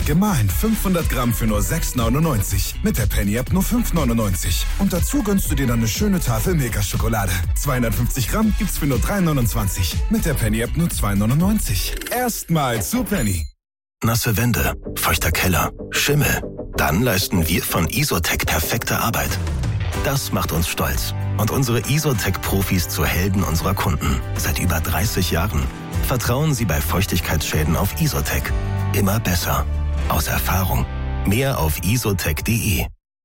Gemahlen 500 Gramm für nur 6,99. Mit der Penny-App nur 5,99. Und dazu gönnst du dir dann eine schöne Tafel Milka-Schokolade. 250 Gramm gibt's für nur 3,29. Mit der Penny-App nur 2,99. Erstmal zu Penny. Nasse Wände, feuchter Keller, Schimmel. Dann leisten wir von Isotec perfekte Arbeit. Das macht uns stolz und unsere Isotec-Profis zu Helden unserer Kunden. Seit über 30 Jahren. Vertrauen Sie bei Feuchtigkeitsschäden auf Isotec. Immer besser. Aus Erfahrung. Mehr auf isotec.de.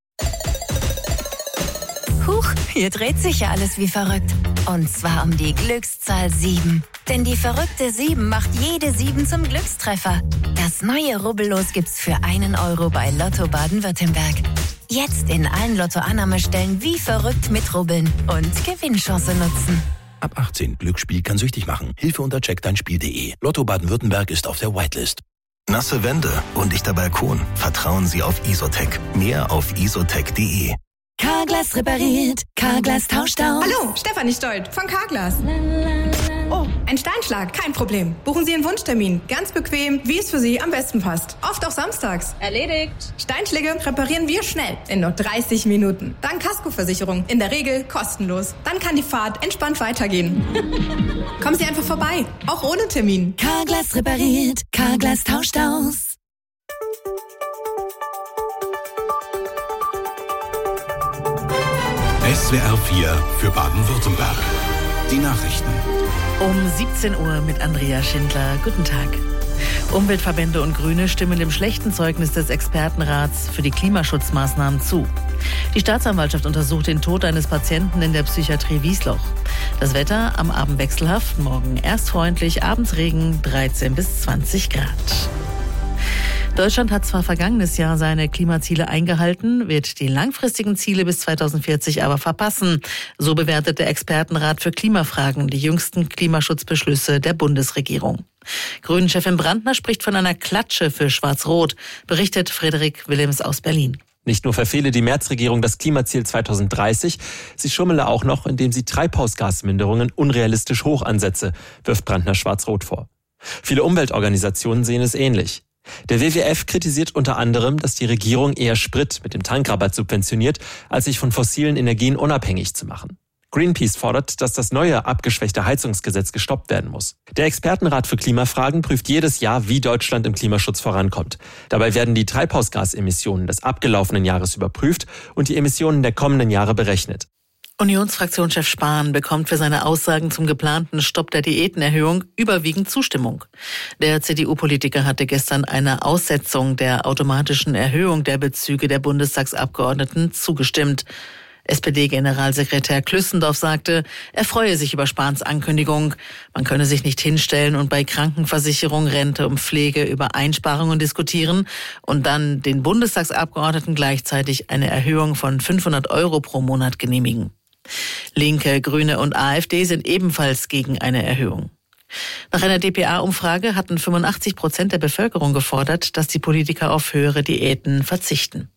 Huch, hier dreht sich ja alles wie verrückt. Und zwar um die Glückszahl 7. Denn die verrückte 7 macht jede 7 zum Glückstreffer. Das neue Rubbellos gibt's für 1 Euro bei Lotto Baden-Württemberg. Jetzt in allen Lotto-Annahmestellen wie verrückt mitrubbeln und Gewinnchance nutzen. Ab 18. Glücksspiel kann süchtig machen. Hilfe unter checkdeinspiel.de. Lotto Baden-Württemberg ist auf der Whitelist. Nasse Wände, undichter Balkon. Vertrauen Sie auf Isotec. Mehr auf isotec.de. Carglass repariert, Carglass tauscht aus. Hallo, Stefanie Stolt von Carglass. Oh, ein Steinschlag, kein Problem. Buchen Sie Ihren Wunschtermin. Ganz bequem, wie es für Sie am besten passt. Oft auch samstags. Erledigt. Steinschläge reparieren wir schnell, in nur 30 Minuten. Dank Kaskoversicherung, in der Regel kostenlos. Dann kann die Fahrt entspannt weitergehen. Kommen Sie einfach vorbei, auch ohne Termin. Carglass repariert, Carglass tauscht aus. SWR 4 für Baden-Württemberg. Die Nachrichten. Um 17 Uhr mit Andrea Schindler. Guten Tag. Umweltverbände und Grüne stimmen dem schlechten Zeugnis des Expertenrats für die Klimaschutzmaßnahmen zu. Die Staatsanwaltschaft untersucht den Tod eines Patienten in der Psychiatrie Wiesloch. Das Wetter am Abend wechselhaft, morgen erst freundlich, abends Regen, 13 bis 20 Grad. Deutschland hat zwar vergangenes Jahr seine Klimaziele eingehalten, wird die langfristigen Ziele bis 2040 aber verpassen. So bewertet der Expertenrat für Klimafragen die jüngsten Klimaschutzbeschlüsse der Bundesregierung. Grünen-Chefin Brandner spricht von einer Klatsche für Schwarz-Rot, berichtet Frederik Willems aus Berlin. Nicht nur verfehle die Merz-Regierung das Klimaziel 2030, sie schummele auch noch, indem sie Treibhausgasminderungen unrealistisch hoch ansetze, wirft Brandner Schwarz-Rot vor. Viele Umweltorganisationen sehen es ähnlich. Der WWF kritisiert unter anderem, dass die Regierung eher Sprit mit dem Tankrabatt subventioniert, als sich von fossilen Energien unabhängig zu machen. Greenpeace fordert, dass das neue, abgeschwächte Heizungsgesetz gestoppt werden muss. Der Expertenrat für Klimafragen prüft jedes Jahr, wie Deutschland im Klimaschutz vorankommt. Dabei werden die Treibhausgasemissionen des abgelaufenen Jahres überprüft und die Emissionen der kommenden Jahre berechnet. Unionsfraktionschef Spahn bekommt für seine Aussagen zum geplanten Stopp der Diätenerhöhung überwiegend Zustimmung. Der CDU-Politiker hatte gestern einer Aussetzung der automatischen Erhöhung der Bezüge der Bundestagsabgeordneten zugestimmt. SPD-Generalsekretär Klüssendorf sagte, er freue sich über Spahns Ankündigung. Man könne sich nicht hinstellen und bei Krankenversicherung, Rente und Pflege über Einsparungen diskutieren und dann den Bundestagsabgeordneten gleichzeitig eine Erhöhung von 500 € pro Monat genehmigen. Linke, Grüne und AfD sind ebenfalls gegen eine Erhöhung. Nach einer dpa-Umfrage hatten 85% der Bevölkerung gefordert, dass die Politiker auf höhere Diäten verzichten.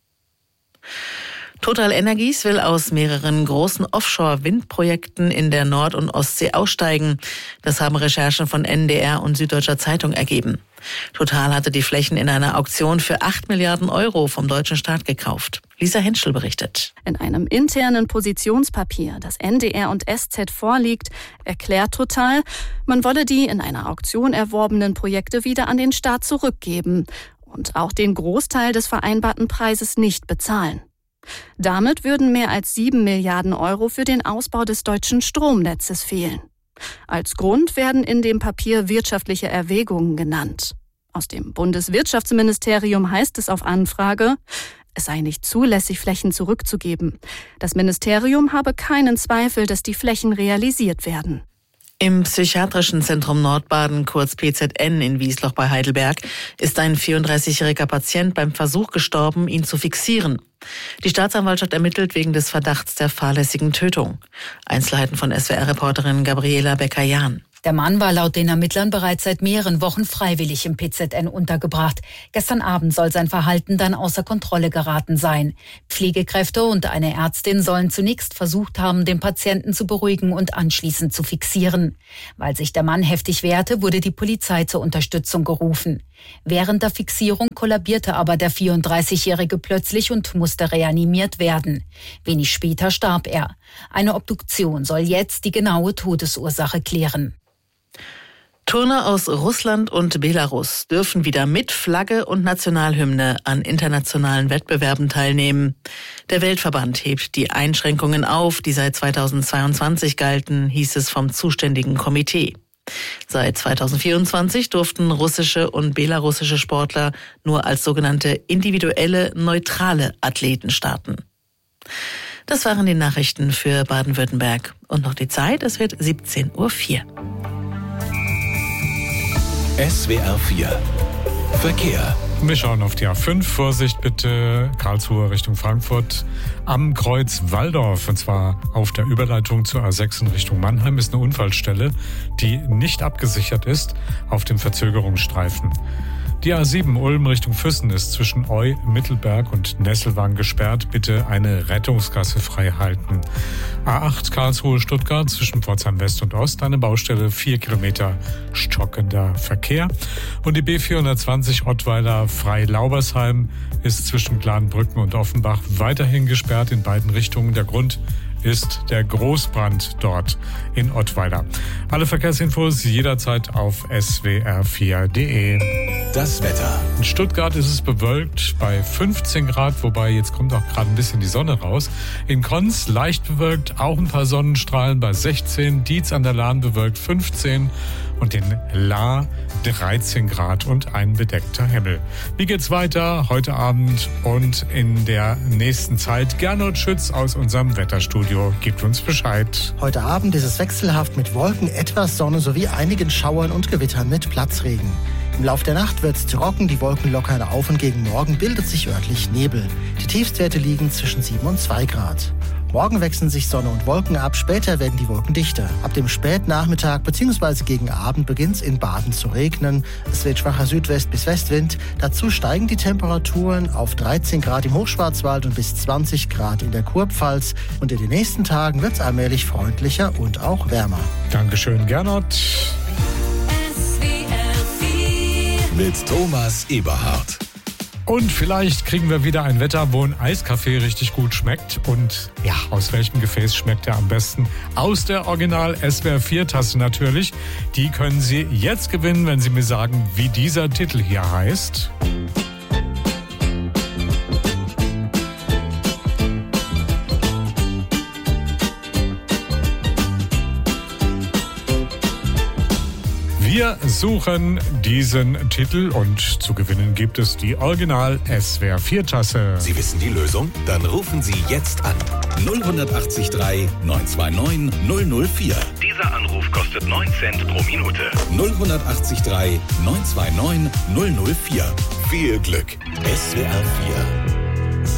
Total Energies will aus mehreren großen Offshore-Windprojekten in der Nord- und Ostsee aussteigen. Das haben Recherchen von NDR und Süddeutscher Zeitung ergeben. Total hatte die Flächen in einer Auktion für 8 Milliarden € vom deutschen Staat gekauft. Lisa Henschel berichtet. In einem internen Positionspapier, das NDR und SZ vorliegt, erklärt Total, man wolle die in einer Auktion erworbenen Projekte wieder an den Staat zurückgeben und auch den Großteil des vereinbarten Preises nicht bezahlen. Damit würden mehr als 7 Milliarden € für den Ausbau des deutschen Stromnetzes fehlen. Als Grund werden in dem Papier wirtschaftliche Erwägungen genannt. Aus dem Bundeswirtschaftsministerium heißt es auf Anfrage, es sei nicht zulässig, Flächen zurückzugeben. Das Ministerium habe keinen Zweifel, dass die Flächen realisiert werden. Im Psychiatrischen Zentrum Nordbaden, kurz PZN in Wiesloch bei Heidelberg, ist ein 34-jähriger Patient beim Versuch gestorben, ihn zu fixieren. Die Staatsanwaltschaft ermittelt wegen des Verdachts der fahrlässigen Tötung. Einzelheiten von SWR-Reporterin Gabriela Becker-Jahn. Der Mann war laut den Ermittlern bereits seit mehreren Wochen freiwillig im PZN untergebracht. Gestern Abend soll sein Verhalten dann außer Kontrolle geraten sein. Pflegekräfte und eine Ärztin sollen zunächst versucht haben, den Patienten zu beruhigen und anschließend zu fixieren. Weil sich der Mann heftig wehrte, wurde die Polizei zur Unterstützung gerufen. Während der Fixierung kollabierte aber der 34-Jährige plötzlich und musste reanimiert werden. Wenig später starb er. Eine Obduktion soll jetzt die genaue Todesursache klären. Turner aus Russland und Belarus dürfen wieder mit Flagge und Nationalhymne an internationalen Wettbewerben teilnehmen. Der Weltverband hebt die Einschränkungen auf, die seit 2022 galten, hieß es vom zuständigen Komitee. Seit 2024 durften russische und belarussische Sportler nur als sogenannte individuelle, neutrale Athleten starten. Das waren die Nachrichten für Baden-Württemberg. Und noch die Zeit, es wird 17:04 Uhr. SWR 4 Verkehr. Wir schauen auf die A5. Vorsicht bitte, Karlsruhe Richtung Frankfurt. Am Kreuz Walldorf, und zwar auf der Überleitung zur A6 in Richtung Mannheim, ist eine Unfallstelle, die nicht abgesichert ist auf dem Verzögerungsstreifen. Die A7 Ulm Richtung Füssen ist zwischen Eu, Mittelberg und Nesselwang gesperrt. Bitte eine Rettungsgasse frei halten. A8 Karlsruhe Stuttgart zwischen Pforzheim West und Ost eine Baustelle, 4 Kilometer stockender Verkehr. Und die B420 Ottweiler Frei-Laubersheim ist zwischen Glanbrücken und Offenbach weiterhin gesperrt in beiden Richtungen. Der Grund ist der Großbrand dort in Ottweiler. Alle Verkehrsinfos jederzeit auf swr4.de. Das Wetter. In Stuttgart ist es bewölkt bei 15 Grad, wobei jetzt kommt auch gerade ein bisschen die Sonne raus. In Konz leicht bewölkt, auch ein paar Sonnenstrahlen bei 16. Dietz an der Lahn bewölkt 15 und in Lahr 13 Grad und ein bedeckter Himmel. Wie geht's weiter heute Abend und in der nächsten Zeit? Gernot Schütz aus unserem Wetterstudio gibt uns Bescheid. Heute Abend ist es wechselhaft mit Wolken, etwas Sonne sowie einigen Schauern und Gewittern mit Platzregen. Im Laufe der Nacht wird es trocken, die Wolken lockern auf und gegen Morgen bildet sich örtlich Nebel. Die Tiefstwerte liegen zwischen 7 und 2 Grad. Morgen wechseln sich Sonne und Wolken ab, später werden die Wolken dichter. Ab dem Spätnachmittag bzw. gegen Abend beginnt es in Baden zu regnen. Es wird schwacher Südwest- bis Westwind. Dazu steigen die Temperaturen auf 13 Grad im Hochschwarzwald und bis 20 Grad in der Kurpfalz. Und in den nächsten Tagen wird es allmählich freundlicher und auch wärmer. Dankeschön, Gernot. Mit Thomas Eberhardt. Und vielleicht kriegen wir wieder ein Wetter, wo ein Eiskaffee richtig gut schmeckt. Und ja, aus welchem Gefäß schmeckt er am besten? Aus der Original SWR 4 Tasse natürlich. Die können Sie jetzt gewinnen, wenn Sie mir sagen, wie dieser Titel hier heißt. Wir suchen diesen Titel und zu gewinnen gibt es die Original SWR 4 Tasse. Sie wissen die Lösung? Dann rufen Sie jetzt an. 0183 929 004. Dieser Anruf kostet 9 Cent pro Minute. 0183 929 004. Viel Glück. SWR 4.